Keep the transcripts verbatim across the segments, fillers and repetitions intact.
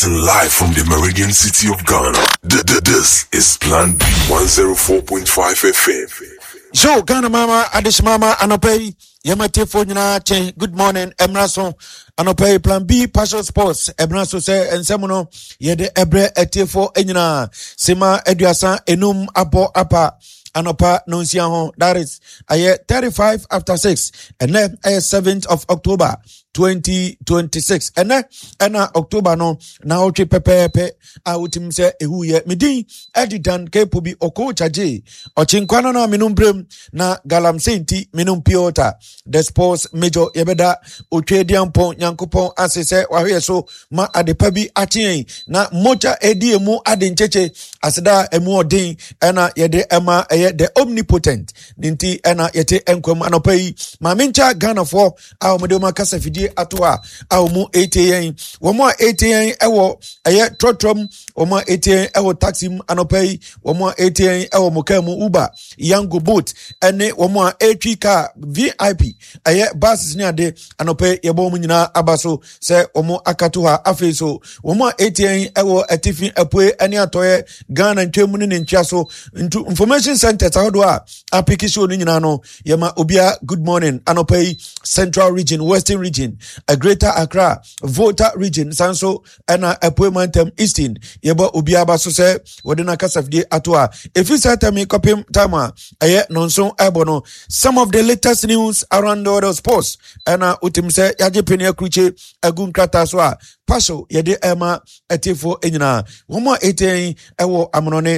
Broadcasting live from the Meridian City of Ghana. This is Plan B one oh four point five F M. So, Ghana Mama, Adish Mama, Anopay, Yamate Fonina, good morning, Emrason, Anopay, Plan B, Passion Sports, Emraso say, and Samuno, Yede Ebre, Etifo, Enina, Sima, Eduasa, Enum, Apo, Apa, Anopa, Nunsiaho, that is, I thirty-five after six, and then I seventh of October. twenty twenty-six and then and October no na oche pepepe a utim se ehu ye medin editan kepo bi okocha je ochinkwana na minumbrem na galamsenti minum piota the sports major yebeda otwe diampon yankopon asese wahwe so ma adepa bi achien na mocha edi emu ade ncheche aseda emu odin ena yede ema eye the omnipotent ninti ena yete enkwam anopai ma mencha Ghana for a omede makasa fidie atwa awmu eight a m womo eight a m ewo eye trotrom womo eight a m ewo taxi anopai womo eight a m ewo mokamu uber yango boat ene womo atwi car V I P eye buses ni ade anopai yebo mu nyina abaso se womo akatoha afeso womo eight a m ewo atifi apue ene atoye Ghana ntwemu ne ntwaso information center tahodo a application ni nyina no yema obia good morning anopai Central Region, Western Region, a Greater Accra, Volta Region, Sanso, and a appointment Eastern, Yeba Ubiaba Sose, Wadena Kasafdi Atua. If you say to me, copy Tama, Aye, Nonson Abono, some of the latest news around the world sports, and uh, Utimse, Yajipenia Kuche, Agun Krataswa, Pasho, Yede Emma, Etifo Enina, Woma eighteen, Ewo Amonone,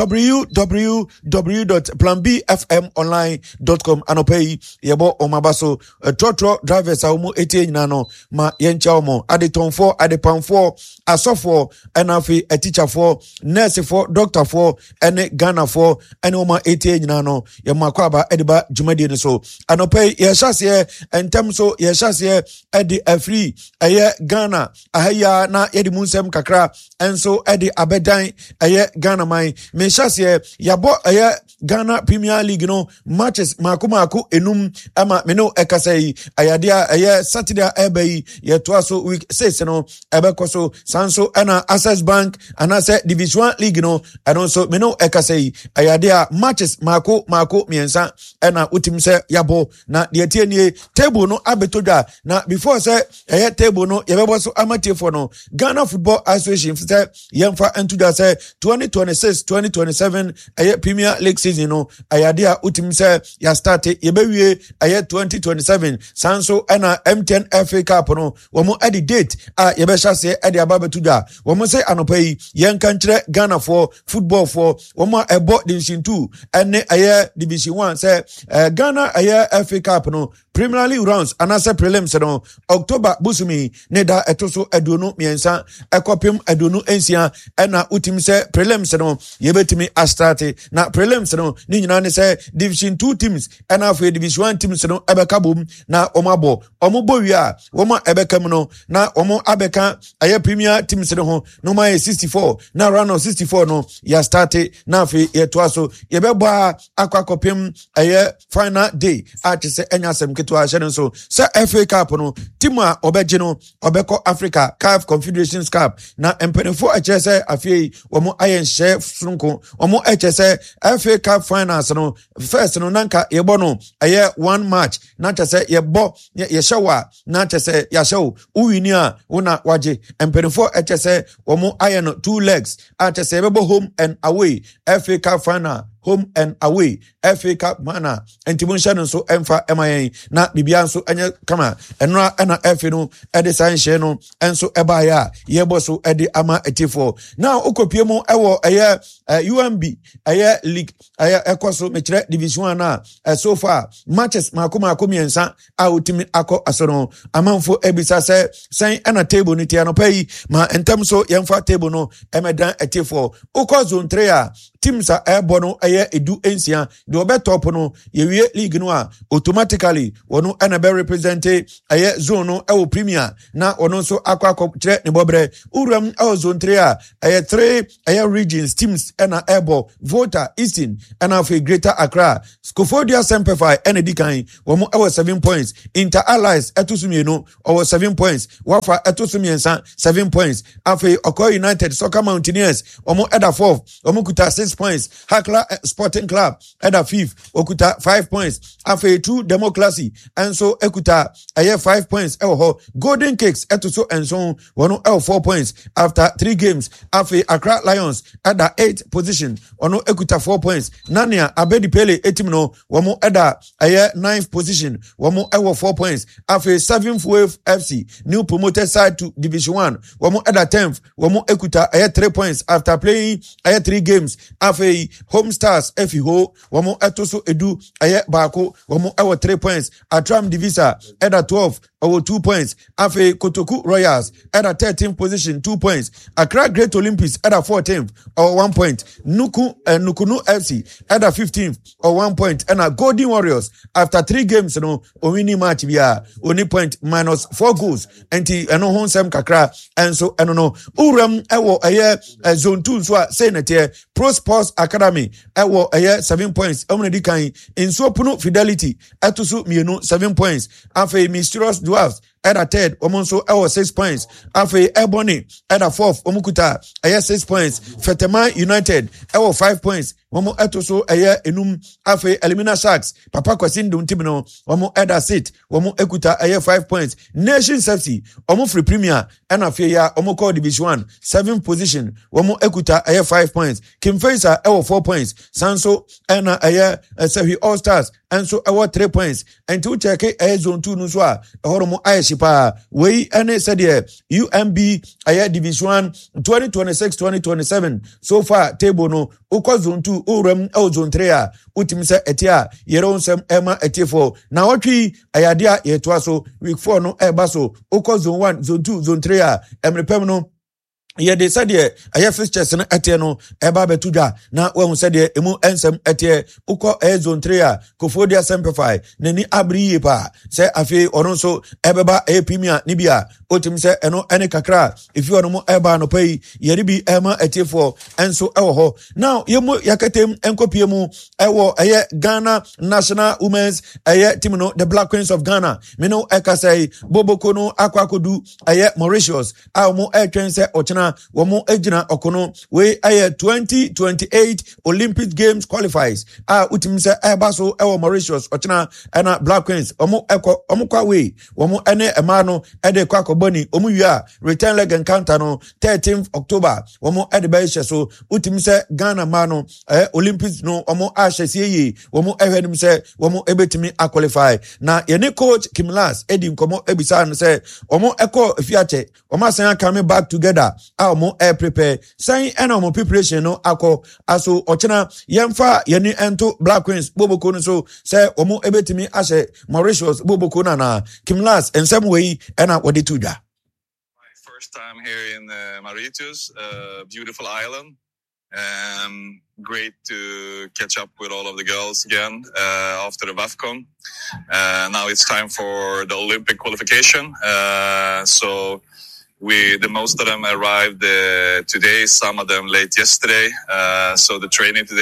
w w w dot plan b f m online dot com, Anopei, Yebo Omabaso, Trotro drivers are mo eighteen nano ma yencha omo adeton for adepan for asofo enafi a teacher for nurse for doctor for ene Ghana for ene oma eighteen nano ye makwaba ediba jumadi ni so anope ye hyase entem so ye hyase edi afri eye Ghana ahaya na yedi munsem kakra enso edi abedan eye Ghana mai me hyase yabo eye Ghana Premier League no matches makumako enum ama meno ekase ayadia aye Saturday ebe ye twaso week six no ebe koso sanso ana Access Bank ana se Division one League no and also me no ekase ayadia matches mako mako miensa ana utimse yabo na de tienie table no abetodwa na before say aye table no yebebo so amatie for no Ghana Football Association say yemfa entuda say twenty twenty-six twenty twenty-seven aye Premier League season no ayadia utimse ya start yebewie aye twenty twenty-seven sanso ena M ten F A Cup no womo edi date a yebesha se edi ababetuda womo se anopai yenka nkyere Ghana for football for womo ebo division two ene aye division one say uh, Ghana aye F A Cup no Premier League rounds anase prelims no October busumi ne da etoso aduonu miensa ekopim aduonu ensia ena utim se prelims no yebetimi astarte na prelims no ni nyina ne se division two teams ena for division one teams no ebekabom na omabo omobo wia woma ebekam no na omo abeka aye Premier teams no ho no ma sixty-four na round of sixty-four no ya starte na fe yetoaso yebebo akwakopim aye final day atse enyasem to a so sa F A Cup no team a obeje no obeko Africa C A F Confederations Cup na empenefo echese afei womo ayen share sunko womo echese F A Cup finals no first no nanka yebo no aye one match na chese yebo ye shawa na chese ya show uwini a una waje empenefo echese womo ayen two legs a chese yebo home and away F A Cup final home and away F A Cup mana entibunsha so emfa emayen na bibia nso anya kama enra na F no ede sanhye no enso eba ya yebo so ede ama etifo now okopie mu ewo eye uh, U M B eye league eye ekoso mekire division one na uh, so far matches makoma akomiensa a otimi akọ asono amanfo ebisa se sen na table ni tia no pay ma entem so yemfa table no emedan etifo ukọ zone three a teams a ebo no ɛyɛ edu ensia de obe top no yewie league no a automatically wono ana be represent ɛyɛ zone no ɛwɔ premier na ono nso akwa akɔkyerɛ ne bobre uram ɛwɔ zone three a ɛyɛ three ɛyɛ regions teams ɛna ɛbɔ Volta, Eastern ɛna for Greater Accra Scofodia Semperfi ɛna dikan womo ɛwɔ seven points Inter Allies ɛtosumie no ɛwɔ seven points Wafa ɛtosumiensa seven points afi Okoye United Soccer Mountaineers womo ɛda fourth womo kuta six points Hakla Sporting Club ɛda fifth okuta five points afi True Democracy enso ekuta ɛyɛ five points ɛwɔ hɔ Golden Cakes ɛtoso enso wono ɛwɔ four points after three games afi Accra Lions ɛda eighth position wono ekuta four points Nania Abedi Pele etim no womo ɛda ɛyɛ ninth position womo ɛwɔ four points afi seventh Wave F C new promoted side to Division one womo ɛda tenth womo ekuta ɛyɛ three points after playing ɛyɛ three games afi Home Stars F Ho womo ɛtoso edu ɛyɛ baako womo ɛwɔ three points Atram Divisa ɛda twelve over two points afi Kotoku Royals ɛda thirteenth position two points Accra Great Olympics ɛda fourteenth or one point Nuku uh, Nukunu F C ɛda fifteenth or one point and a Golden Warriors after three games no winning match via only point minus four goals enti ɛno ho nsɛm kakra enso ɛno no uram ɛwɔ ɛyɛ zone two so a say nete Pro Sports Academy ɛwɔ ɛyɛ seven points ɛmo di kan nso puno Fidelity ɛtoso mienu seven points afi Mysterious Dwarfs ɛda third omo nso ɛwɔ six points afi Ebony ɛda fourth omo kuta ɛyɛ six points Fetema United ɛwɔ five points omo ɛtoso ɛyɛ enum afi Elimina Sharks Papa Kwasin Dum team no omo ɛda sixth omo ekuta ɛyɛ five points Nations F C omo free premier ɛna afi ya omo call Division one seventh position omo ekuta ɛyɛ five points Kimfesa ɛwɔ four points Sanso ɛna ɛyɛ Sehi All Stars enso ɛwɔ three points enti wo check ɛyɛ zone two no so a ɛhoro mo ayɛ shipa wei ɛne sɛdeɛ U M B ɛyɛ Division one twenty twenty-six twenty twenty-seven so far table no ukɔ zone two uram ɛwɔ zone three a utim sɛ ɛte a yɛrɛ nsɛm ɛma ɛte four na wɔtwi ɛyade a yɛtoa so week four no ɛba so ukɔ zone one zone two zone three a ɛmrepɛm no ye de said aye fixtures no ete no eba betudwa na wahu said emu ensem ete uko e zone three a Kofodia Semperfi nani abri pa se afi ono so ebeba e premier ni bia otim se eno ene kakra ifi ono mo eba no pai yeri bi ema ete for enso ewo ho now yemu yakatem enkopie mu ewo eye Ghana National Women's eye team no the Black Queens of Ghana me no ekasai Boboko no akwakodu eye Mauritius a mo e twen se ochena womo ejina okono we aye twenty twenty-eight Olympic Games qualifies a utim se eba so ewo Mauritius ochina ena Black Queens omo eko omo kwa we womo ene ema no ede kwa koboni omo wia return leg encounter no thirteenth October womo ede ba hye so utim se Ghana ma no eh, Olympics no omo ahyesie yi womo ehwenim se womo ebetimi a qualify na yene coach Kim Las edi nkomo ebisa no se omo eko afiache omo asan come back together a mo air prepare saying and omo preparation no akọ aso ochena yemfa yeni ento Black Queens Boboko no so say omo ebetimi ahye Mauritius Boboko na na Kim Las ensem wey na wodi tuja. First time here in uh, Mauritius, uh, beautiful island. Um, great to catch up with all of the girls again uh, after the WAFCON. Uh, now it's time for the Olympic qualification. Uh, so we, the most of them arrived uh, today, some of them late yesterday. Uh, so the training today